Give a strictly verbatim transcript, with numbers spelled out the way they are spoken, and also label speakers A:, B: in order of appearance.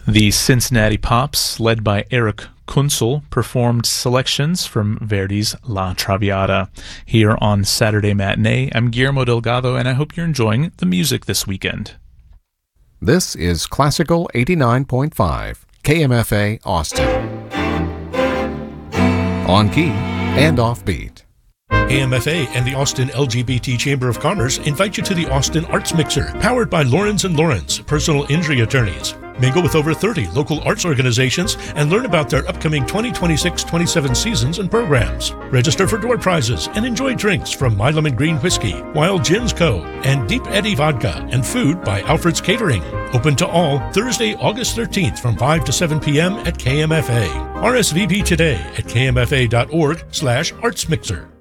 A: The Cincinnati Pops, led by Eric Kunzel, performed selections from Verdi's La Traviata. Here on Saturday Matinee, I'm Guillermo Delgado, and I hope you're enjoying the music this weekend.
B: This is Classical eighty-nine point five, K M F A Austin. On key and offbeat.
C: K M F A and the Austin L G B T Chamber of Commerce invite you to the Austin Arts Mixer, powered by Lawrence and Lawrence, personal injury attorneys. Mingle with over thirty local arts organizations and learn about their upcoming twenty twenty-six twenty-seven seasons and programs. Register for door prizes and enjoy drinks from My Lemon Green Whiskey, Wild Gins Co., and Deep Eddy Vodka, and food by Alfred's Catering. Open to all Thursday, August thirteenth from five to seven p.m. at K M F A. R S V P today at kmfa.org slash artsmixer.